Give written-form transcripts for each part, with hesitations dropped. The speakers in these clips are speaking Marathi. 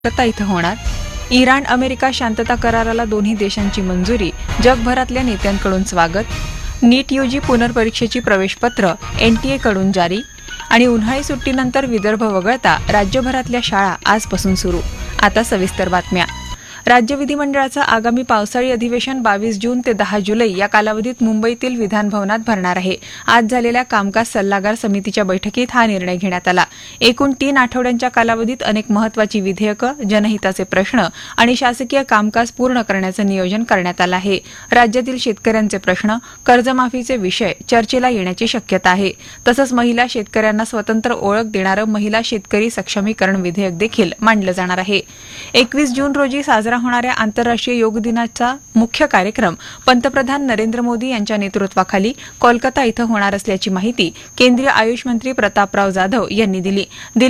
कोलकाता इथं होणार. इराण अमेरिका शांतता कराराला दोन्ही देशांची मंजुरी, जगभरातल्या नेत्यांकडून स्वागत. नीट यूजी पुनर्परीक्षेची प्रवेशपत्र NTA कडून जारी. आणि उन्हाळी सुट्टीनंतर विदर्भ वगळता राज्यभरातल्या शाळा आजपासून सुरू. आता सविस्तर बातम्या. राज्य विधिमंडळाचं आगामी पावसाळी अधिवेशन 22 जून ते 10 जुलै या कालावधीत मुंबईतील विधानभवनात भरणार आहे. आज झालेल्या कामकाज सल्लागार समितीच्या बैठकीत हा निर्णय घेण्यात आला. एकूण 3 आठवड्यांच्या कालावधीत अनेक महत्वाची विधेयकं, जनहिताचे प्रश्न आणि शासकीय कामकाज पूर्ण करण्याचं नियोजन करण्यात आलं आहे. राज्यातील शेतकऱ्यांचे प्रश्न, कर्जमाफीचे विषय चर्चेला येण्याची शक्यता आहे. तसंच महिला शेतकऱ्यांना स्वतंत्र ओळख देणारं महिला शेतकरी सक्षमीकरण विधेयक देखील मांडलं जाणार आहे. 21 जून रोजी साजरा होणाऱ्या आंतरराष्ट्रीय योग दिनाचा मुख्य कार्यक्रम पंतप्रधान नरेंद्र मोदी यांच्या नेतृत्वाखाली कोलकाता इथं होणार असल्याची माहिती केंद्रीय आयुष मंत्री प्रतापराव जाधव यांनी दिली.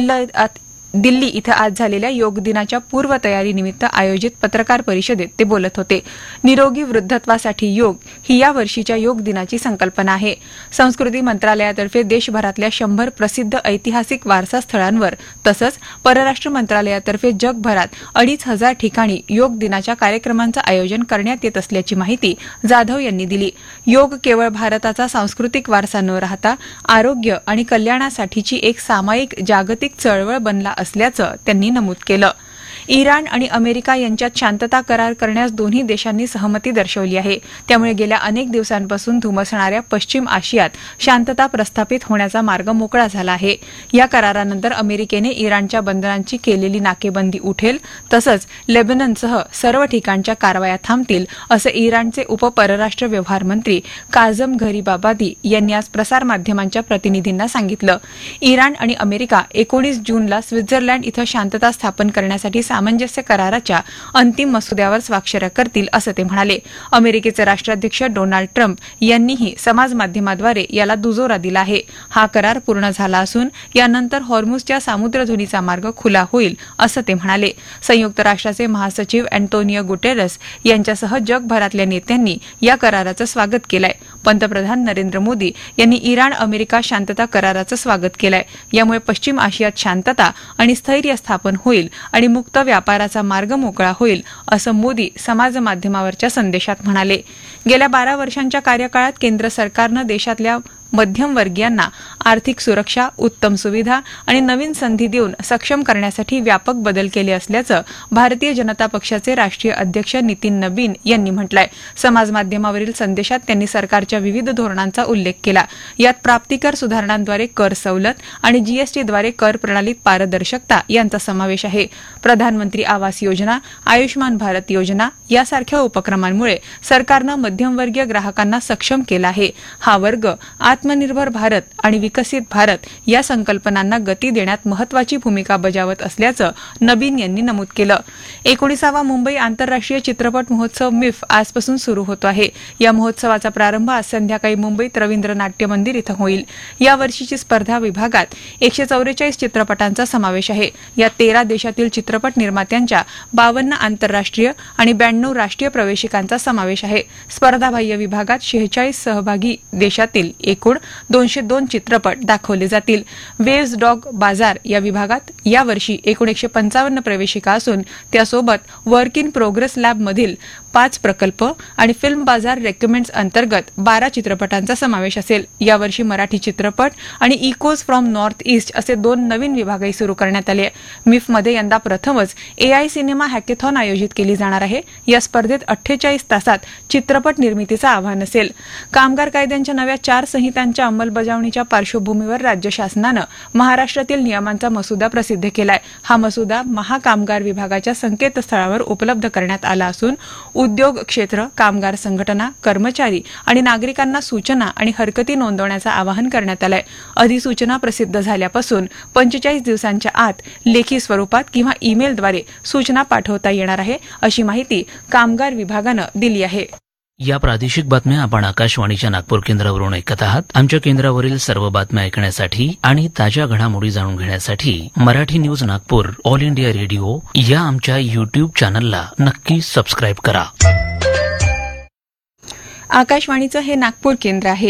दिल्ली इथं आज झालेल्या योग दिनाच्या पूर्वतयारीनिमित्त आयोजित पत्रकार परिषदेत ते बोलत होते. निरोगी वृद्धत्वासाठी योग ही या वर्षीच्या योग दिनाची संकल्पना आहे. संस्कृती मंत्रालयातर्फे देशभरातल्या 100 प्रसिद्ध ऐतिहासिक वारसा स्थळांवर तसंच परराष्ट्र मंत्रालयातर्फे जगभरात 2500 ठिकाणी योग दिनाच्या कार्यक्रमांचं आयोजन करण्यात येत असल्याची माहिती जाधव यांनी दिली. योग केवळ भारताचा सांस्कृतिक वारसा न राहता आरोग्य आणि कल्याणासाठीची एक सामायिक जागतिक चळवळ बनला असल्याचं त्यांनी नमूद केलं. इराण आणि अमेरिका यांच्यात शांतता करार करण्यास दोन्ही देशांनी सहमती दर्शवली आहे. त्यामुळे गेल्या अनेक दिवसांपासून धुमसणाऱ्या पश्चिम आशियात शांतता प्रस्थापित होण्याचा मार्ग मोकळा झाला आहे. या करारानंतर अमेरिकेने इराणच्या बंदरांची केलेली नाकेबंदी उठेल, तसंच लेबननसह सर्व ठिकाणच्या कारवाया थांबतील, असं इराणचे उपपरराष्ट्र व्यवहार मंत्री काझम घरीबाबादी यांनी आज प्रसारमाध्यमांच्या प्रतिनिधींना सांगितलं. इराण आणि अमेरिका 19 जूनला स्वित्झर्लंड इथं शांतता स्थापन करण्यासाठी सामंजस्य कराराच्या अंतिम मसुद्यावर स्वाक्षऱ्या करतील, असं ते म्हणाले. अमेरिकेचे राष्ट्राध्यक्ष डोनाल्ड ट्रम्प यांनीही समाजमाध्यमाद्वारे याला दुजोरा दिला आहे. हा करार पूर्ण झाला असून यानंतर हॉर्मुझच्या सामुद्रधुनीचा मार्ग खुला होईल, असं ते म्हणाले. संयुक्त राष्ट्राचे महासचिव अँटोनियो गुटेरस यांच्यासह जगभरातल्या नेत्यांनी या कराराचं स्वागत केलंय. पंतप्रधान नरेंद्र मोदी यांनी इराण अमेरिका शांतता कराराचं स्वागत केलंय. यामुळे पश्चिम आशियात शांतता आणि स्थैर्य स्थापन होईल आणि मुक्त व्यापाराचा मार्ग मोकळा होईल, असं मोदी समाजमाध्यमावरच्या संदेशात म्हणाले. गेल्या 12 वर्षांच्या कार्यकाळात केंद्र सरकारनं देशातल्या मध्यमवर्गीयांना आर्थिक सुरक्षा, उत्तम सुविधा आणि नवीन संधी देऊन सक्षम करण्यासाठी व्यापक बदल केले असल्याचं भारतीय जनता पक्षाचे राष्ट्रीय अध्यक्ष नितीन नबीन यांनी म्हटलंय. समाजमाध्यमावरील संदेशात त्यांनी सरकारच्या विविध धोरणांचा उल्लेख केला. यात प्राप्तिकर सुधारणांद्वारे कर सवलत आणि GSTद्वारे कर प्रणालीत पारदर्शकता यांचा समावेश आहे. प्रधानमंत्री आवास योजना, आयुष्मान भारत योजना यासारख्या उपक्रमांमुळे सरकारनं मध्यमवर्गीय ग्राहकांना सक्षम केलं आहे. हा वर्ग आत्मनिर्भर भारत आणि विकसित भारत या संकल्पनांना गती देण्यात महत्वाची भूमिका बजावत असल्याचं नबीन यांनी नमूद केलं. 19वा मुंबई आंतरराष्ट्रीय चित्रपट महोत्सव MIFF आजपासून सुरू होतो आहे. या महोत्सवाचा प्रारंभ आज संध्याकाळी मुंबईत रवींद्र नाट्य मंदिर इथं होईल. या वर्षीची स्पर्धा विभागात 144 चित्रपटांचा समावेश आहे. या 13 देशातील चित्रपट निर्मात्यांच्या 52 आंतरराष्ट्रीय आणि 92 राष्ट्रीय प्रवेशिकांचा समावेश आहे. स्पर्धाबाह्य विभागात 46 सहभागी देशातील एकूण 202 चित्रपट दाखवले जातील. वेव्स डॉग बाजार या विभागात यावर्षी एकूण 155 प्रवेशिका असून त्यासोबत वर्क इन प्रोग्रेस लॅबमधील 5 प्रकल्प आणि फिल्म बाजार रेकमेंड्स अंतर्गत 12 चित्रपटांचा समावेश असेल. यावर्षी मराठी चित्रपट आणि इकोज फ्रॉम नॉर्थ ईस्ट असे 2 नवीन विभागही सुरू करण्यात आले. MIFFमध्ये यंदा प्रथमच AI सिनेमा हॅकेथॉन आयोजित केली जाणार आहे. या स्पर्धेत 48 तासात चित्रपट निर्मितीचं आव्हान असेल. कामगार कायद्यांच्या नव्या 4 संहितांच्या अंमलबजावणीच्या पार्श्वभूमीवर राज्य शासनानं महाराष्ट्रातील नियमांचा मसुदा प्रसिद्ध केलाय. हा मसुदा महाकामगार विभागाच्या संकेतस्थळावर उपलब्ध करण्यात आला असून उद्योग क्षेत्र, कामगार संघटना, कर्मचारी आणि नागरिकांना सूचना आणि हरकती नोंदवण्याचं आवाहन करण्यात आलंय. अधिसूचना प्रसिद्ध झाल्यापासून 45 दिवसांच्या आत लेखी स्वरूपात किंवा ईमेलद्वारे सूचना पाठवता येणार आहे, अशी माहिती कामगार विभागानं दिली आहे. या प्रादेशिक बातम्या आपण आकाशवाणीच्या नागपूर केंद्रावरून ऐकत आहात. आमच्या केंद्रावरील सर्व बातम्या ऐकण्यासाठी आणि ताज्या घडामोडी जाणून घेण्यासाठी Marathi news Nagpur all India radio या आमच्या YouTube चॅनलला नक्की सबस्क्राईब करा. आकाशवाणीचं हे नागपूर केंद्र आहे.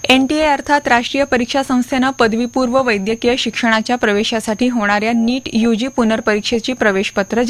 एनटीए अर्थात राष्ट्रीय परीक्षा संस्थेनं पदवीपूर्व वैद्यकीय शिक्षणाच्या प्रवेशासाठी होणाऱ्या नीट यूजी पुनर्परीक्षेची प्रवेशपत्र